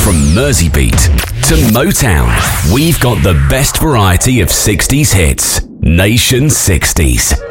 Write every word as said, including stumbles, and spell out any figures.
From Merseybeat to Motown, we've got the best variety of sixties hits. Nation sixties.